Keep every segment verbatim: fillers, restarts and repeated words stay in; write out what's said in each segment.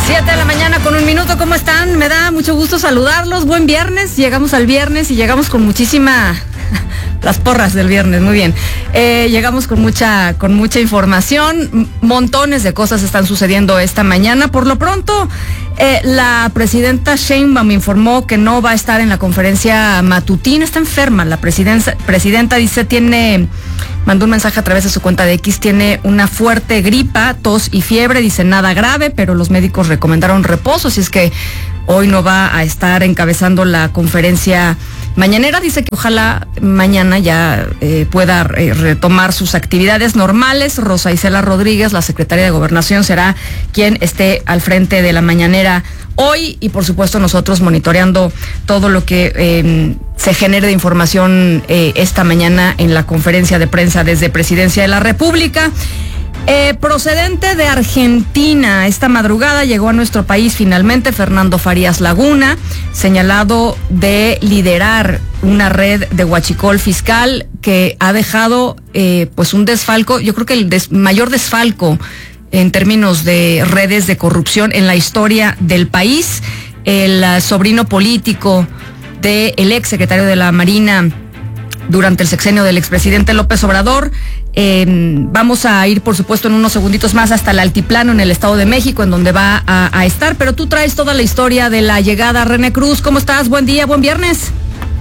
Siete de la mañana con un minuto, ¿cómo están? Me da mucho gusto saludarlos, buen viernes, llegamos al viernes y llegamos con muchísima... Las porras del viernes, muy bien. Eh, llegamos con mucha, con mucha información, montones de cosas están sucediendo esta mañana. Por lo pronto, eh, la presidenta Sheinbaum informó que no va a estar en la conferencia matutina, está enferma. La presidenta, presidenta dice, tiene, mandó un mensaje a través de su cuenta de X, tiene una fuerte gripa, tos y fiebre, dice nada grave, pero los médicos recomendaron reposo, así es que hoy no va a estar encabezando la conferencia mañanera. Dice que ojalá mañana ya eh, pueda eh, retomar sus actividades normales. Rosa Isela Rodríguez, la secretaria de Gobernación, será quien esté al frente de la mañanera hoy y por supuesto nosotros monitoreando todo lo que eh, se genere de información eh, esta mañana en la conferencia de prensa desde Presidencia de la República. Eh, procedente de Argentina, esta madrugada llegó a nuestro país finalmente Fernando Farías Laguna, señalado de liderar una red de huachicol fiscal que ha dejado eh, pues un desfalco, yo creo que el des- mayor desfalco en términos de redes de corrupción en la historia del país. El uh, sobrino político del ex secretario de la Marina durante el sexenio del expresidente López Obrador. Eh, vamos a ir, por supuesto, en unos segunditos más hasta el Altiplano, en el Estado de México, en donde va a, a estar, pero tú traes toda la historia de la llegada. René Cruz, ¿cómo estás? Buen día, buen viernes.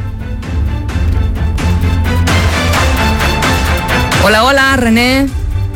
Hola, hola, René.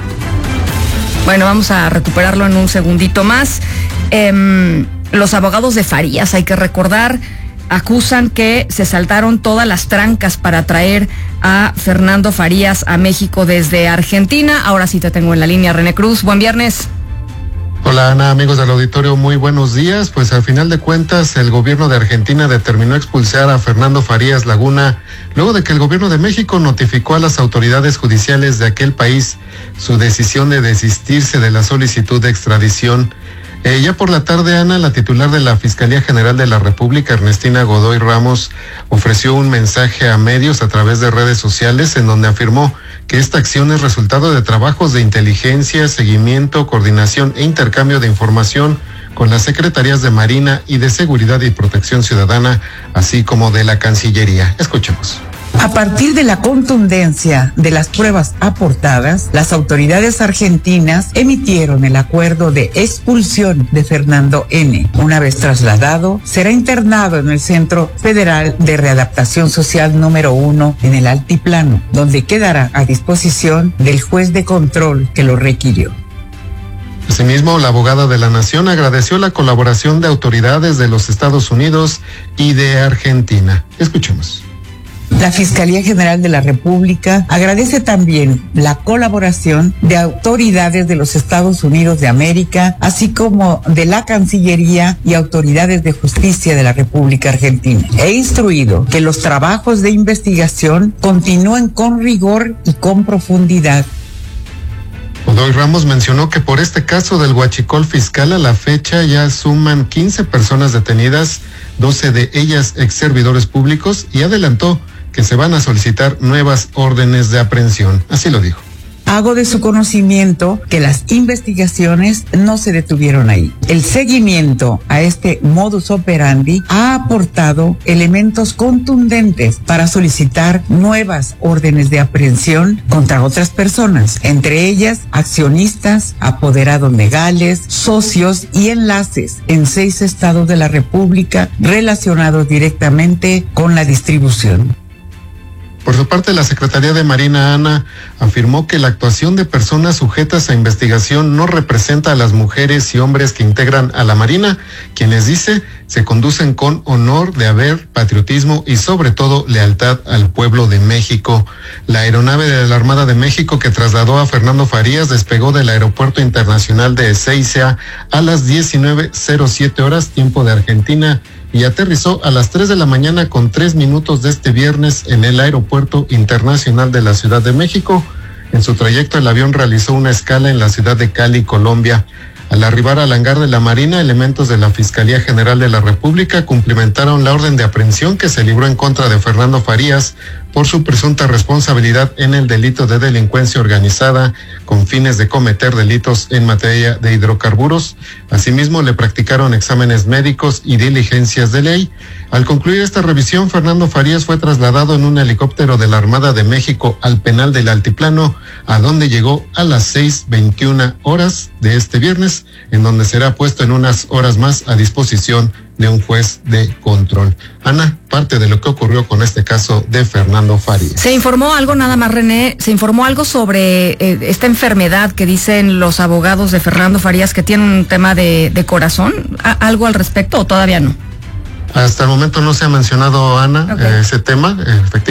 Bueno, vamos a recuperarlo en un segundito más. Eh, los abogados de Farías, hay que recordar, acusan que se saltaron todas las trancas para traer a Fernando Farías a México desde Argentina. Ahora sí te tengo en la línea, René Cruz. Buen viernes. Hola Ana, amigos del auditorio, muy buenos días. Pues al final de cuentas el gobierno de Argentina determinó expulsar a Fernando Farías Laguna luego de que el gobierno de México notificó a las autoridades judiciales de aquel país su decisión de desistirse de la solicitud de extradición. Eh, ya por la tarde, Ana, la titular de la Fiscalía General de la República, Ernestina Godoy Ramos, ofreció un mensaje a medios a través de redes sociales en donde afirmó que esta acción es resultado de trabajos de inteligencia, seguimiento, coordinación e intercambio de información con las Secretarías de Marina y de Seguridad y Protección Ciudadana, así como de la Cancillería. Escuchemos. A partir de la contundencia de las pruebas aportadas, las autoridades argentinas emitieron el acuerdo de expulsión de Fernando N. Una vez trasladado, será internado en el Centro Federal de Readaptación Social número uno en el Altiplano, donde quedará a disposición del juez de control que lo requirió. Asimismo, la abogada de la Nación agradeció la colaboración de autoridades de los Estados Unidos y de Argentina. Escuchemos. La Fiscalía General de la República agradece también la colaboración de autoridades de los Estados Unidos de América, así como de la Cancillería y autoridades de justicia de la República Argentina. He instruido que los trabajos de investigación continúen con rigor y con profundidad. Godoy Ramos mencionó que por este caso del huachicol fiscal a la fecha ya suman quince personas detenidas, doce de ellas ex servidores públicos, y adelantó que se van a solicitar nuevas órdenes de aprehensión. Así lo dijo. Hago de su conocimiento que las investigaciones no se detuvieron ahí. El seguimiento a este modus operandi ha aportado elementos contundentes para solicitar nuevas órdenes de aprehensión contra otras personas, entre ellas accionistas, apoderados legales, socios y enlaces en seis estados de la República relacionados directamente con la distribución. Por su parte, la Secretaría de Marina, Ana, afirmó que la actuación de personas sujetas a investigación no representa a las mujeres y hombres que integran a la Marina, quienes, dice, se conducen con honor, deber, patriotismo y sobre todo lealtad al pueblo de México. La aeronave de la Armada de México que trasladó a Fernando Farías despegó del Aeropuerto Internacional de Ezeiza a las diecinueve cero siete horas, tiempo de Argentina, y aterrizó a las tres de la mañana con tres minutos de este viernes en el Aeropuerto Internacional de la Ciudad de México. En su trayecto, el avión realizó una escala en la ciudad de Cali, Colombia. Al arribar al hangar de la Marina, elementos de la Fiscalía General de la República cumplimentaron la orden de aprehensión que se libró en contra de Fernando Farías por su presunta responsabilidad en el delito de delincuencia organizada con fines de cometer delitos en materia de hidrocarburos. Asimismo, le practicaron exámenes médicos y diligencias de ley. Al concluir esta revisión, Fernando Farías fue trasladado en un helicóptero de la Armada de México al penal del Altiplano, a donde llegó a las seis veintiuna horas de este viernes, en donde será puesto en unas horas más a disposición de un juez de control. Ana, parte de lo que ocurrió con este caso de Fernando Farías. ¿Se informó algo, nada más, René? ¿Se informó algo sobre eh, esta enfermedad que dicen los abogados de Fernando Farías, que tiene un tema de, de corazón? ¿Algo al respecto o todavía no? Hasta el momento no se ha mencionado, Ana, okay. eh, ese tema. Efectivamente.